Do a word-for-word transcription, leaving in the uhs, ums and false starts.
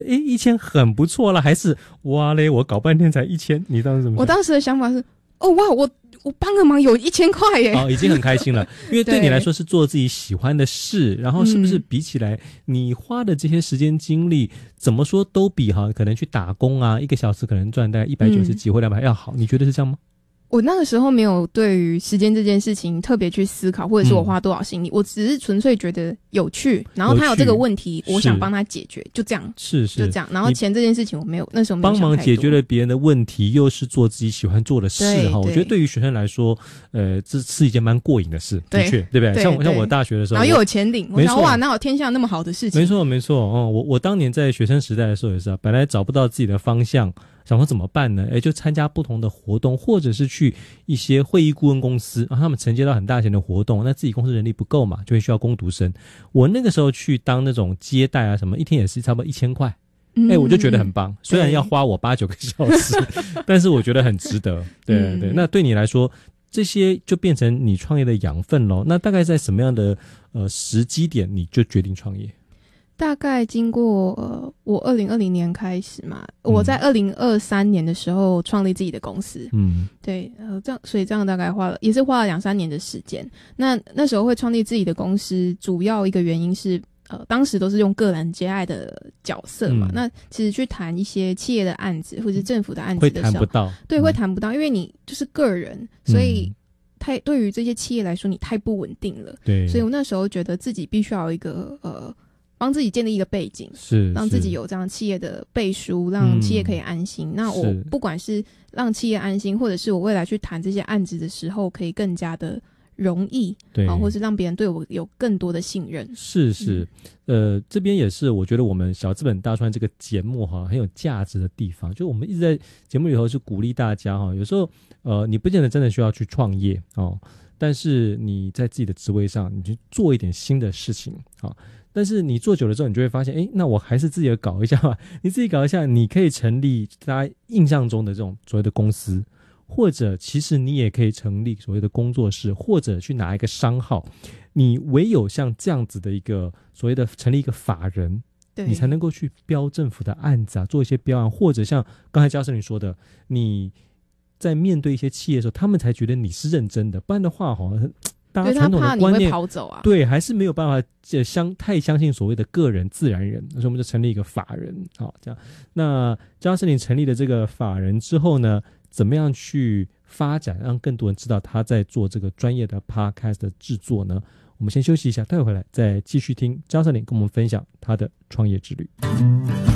诶一千很不错了，还是哇嘞我搞半天才一千？你当时怎么想？ 我当时的想法是，哦哇，我我帮个忙有一千块耶， 哦，已经很开心了，因为对你来说是做自己喜欢的事，然后是不是比起来，你花的这些时间精力，怎么说都比哈可能去打工啊，一个小时可能赚大概一百九十几或两百要好，你觉得是这样吗？ 我那个时候没有对于时间这件事情特别去思考，或者是我花多少心力，嗯、我只是纯粹觉得有趣，然后他有这个问题，我想帮他解决，就这样， 是是， 就这样。然后钱这件事情我没有，那时候没有帮忙解决了别人的问题，又是做自己喜欢做的事哈。我觉得对于学生来说，呃，这是一件蛮过瘾的事，的确，对不对？对像像我大学的时候， 然后又有钱领，我想哇，哪有天下那么好的事情？ 没错没错哦，我我当年在学生时代的时候也是啊，本来找不到自己的方向。想说怎么办呢？诶就参加不同的活动，或者是去一些会议顾问公司，然后他们承接到很大型的活动，那自己公司人力不够嘛，就会需要工读生。我那个时候去当那种接待啊什么，一天也是差不多一千块，哎，我就觉得很棒。虽然要花我八九个小时，但是我觉得很值得。对对，那对你来说，这些就变成你创业的养分咯。那大概在什么样的呃时机点，你就决定创业？ 大概经过呃，我二零二零年开始嘛，嗯、我在二零二三年的时候创立自己的公司，嗯，对，呃，这样，所以这样大概花了，也是花了两三年的时间。那那时候会创立自己的公司，主要一个原因是，呃，当时都是用个人接案的角色嘛，嗯、那其实去谈一些企业的案子或者是政府的案子的时候， 会谈不到， 对，会谈不到，因为你就是个人，所以太对于这些企业来说，你太不稳定了，对，所以我那时候觉得自己必须要有一个呃。帮自己建立一个背景，是让自己有这样企业的背书，让企业可以安心。嗯、那我不管是让企业安心，或者是我未来去谈这些案子的时候，可以更加的容易，对，啊，或是让别人对我有更多的信任。 是是，嗯、呃，这边也是我觉得我们小资本大创这个节目哈很有价值的地方，就我们一直在节目里头是鼓励大家哈，有时候呃你不见得真的需要去创业哦，但是你在自己的职位上，你去做一点新的事情啊。但是你做久了之后，你就会发现，哎，那我还是自己搞一下吧。你自己搞一下，你可以成立大家印象中的这种所谓的公司，或者其实你也可以成立所谓的工作室，或者去拿一个商号。你唯有像这样子的一个所谓的成立一个法人，你才能够去标政府的案子啊，做一些标案，或者像刚才嘉盛你说的，你在面对一些企业的时候，他们才觉得你是认真的，不然的话，好像。大家传统的观念， 跑走啊， 对，还是没有办法相太相信所谓的个人自然人，所以我们就成立一个法人，好，这样。那嘉盛你成立了这个法人之后呢，怎么样去发展，让更多人知道他在做这个专业的 podcast 的制作呢？我们先休息一下，待会回来再继续听嘉盛你跟我们分享他的创业之旅。